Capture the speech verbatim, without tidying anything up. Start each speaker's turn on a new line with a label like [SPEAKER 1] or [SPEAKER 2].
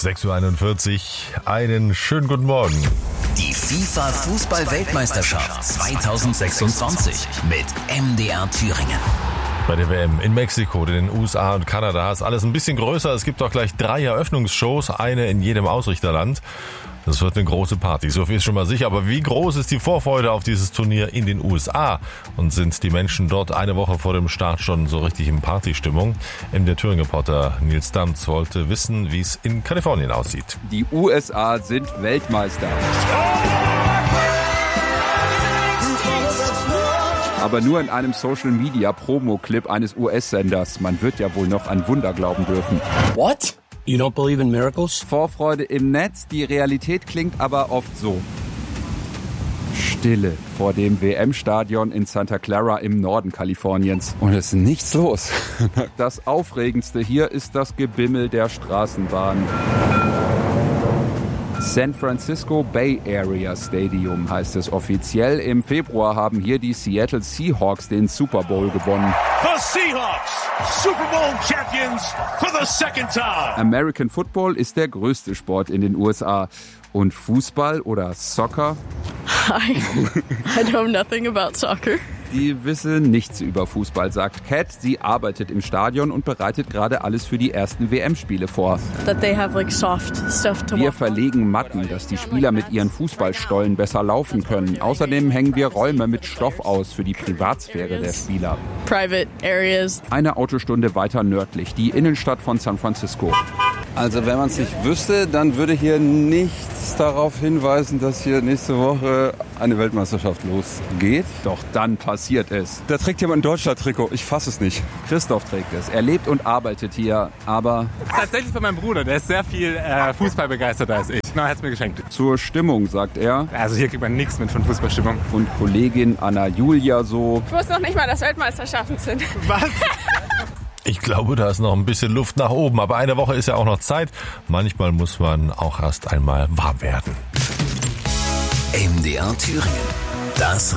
[SPEAKER 1] sechs Uhr einundvierzig, einen schönen guten Morgen.
[SPEAKER 2] Die FIFA-Fußball-Weltmeisterschaft zwanzig sechsundzwanzig mit M D R Thüringen.
[SPEAKER 1] Bei der W M in Mexiko, den U S A und Kanada ist alles ein bisschen größer. Es gibt auch gleich drei Eröffnungsshows, eine in jedem Ausrichterland. Das wird eine große Party, so viel ist schon mal sicher. Aber wie groß ist die Vorfreude auf dieses Turnier in den U S A? Und sind die Menschen dort eine Woche vor dem Start schon so richtig in Partystimmung? M D R Thüringen-Reporter Nils Damz wollte wissen, wie es in Kalifornien aussieht.
[SPEAKER 3] Die U S A sind Weltmeister. Aber nur in einem Social-Media-Promo-Clip eines U S-Senders. Man wird ja wohl noch an Wunder glauben dürfen.
[SPEAKER 4] What? You don't believe in miracles?
[SPEAKER 3] Vorfreude im Netz, die Realität klingt aber oft so. Stille vor dem W M-Stadion in Santa Clara im Norden Kaliforniens. Und es ist nichts los. Das Aufregendste hier ist das Gebimmel der Straßenbahn. San Francisco Bay Area Stadium heißt es offiziell. Im Februar haben hier die Seattle Seahawks den Super Bowl gewonnen.
[SPEAKER 5] The Seahawks, Super Bowl Champions for the second time.
[SPEAKER 3] American Football ist der größte Sport in den U S A. Und Fußball oder Soccer?
[SPEAKER 6] Hi, I know nothing about soccer.
[SPEAKER 3] Die wissen nichts über Fußball, sagt Kat. Sie arbeitet im Stadion und bereitet gerade alles für die ersten W M-Spiele vor.
[SPEAKER 6] That they have like soft stuff to
[SPEAKER 3] Wir
[SPEAKER 6] walk on.
[SPEAKER 3] verlegen Matten, dass die Spieler mit ihren Fußballstollen besser laufen können. Außerdem hängen wir Räume mit Stoff aus für die Privatsphäre der Spieler.
[SPEAKER 6] Private areas.
[SPEAKER 3] Eine Autostunde weiter nördlich, die Innenstadt von San Francisco.
[SPEAKER 7] Also wenn man es nicht wüsste, dann würde hier nichts darauf hinweisen, dass hier nächste Woche eine Weltmeisterschaft losgeht.
[SPEAKER 3] Doch dann passiert es.
[SPEAKER 7] Da trägt jemand ein Deutschland-Trikot. Ich fasse es nicht.
[SPEAKER 3] Christoph trägt es. Er lebt und arbeitet hier, aber
[SPEAKER 8] Tatsächlich von meinem Bruder, der ist sehr viel äh, Fußball begeisterter als ich. Na, er hat es mir geschenkt.
[SPEAKER 3] zur Stimmung, sagt er.
[SPEAKER 8] Also hier kriegt man nichts mit von Fußballstimmung.
[SPEAKER 3] Und Kollegin Anna Julia so.
[SPEAKER 9] Ich wusste noch nicht mal, dass Weltmeisterschaften sind.
[SPEAKER 8] Was?
[SPEAKER 1] Ich glaube, da ist noch ein bisschen Luft nach oben, aber eine Woche ist ja auch noch Zeit. Manchmal muss man auch erst einmal warm werden.
[SPEAKER 2] M D R Thüringen. Das